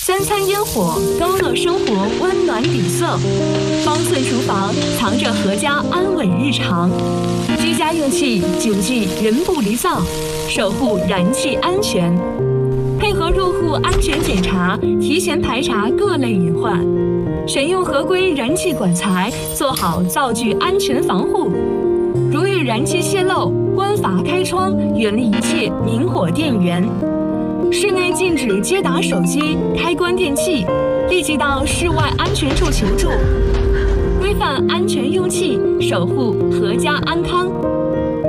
三餐烟火，高乐生活温暖底色。方寸厨房藏着阖家安稳日常。居家用气谨记人不离灶，守护燃气安全。配合入户安全检查，提前排查各类隐患。选用合规燃气管材，做好灶具安全防护。如遇燃气泄漏，关阀开窗，远离一切明火电源。室内禁止接打手机、开关电器，立即到室外安全处求助。规范安全用气，守护阖家安康。